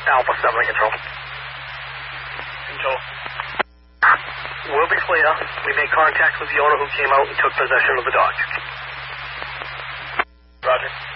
Alpha 7 control. Control. We'll be clear. We made contact with the owner who came out and took possession of the Dodge. Roger.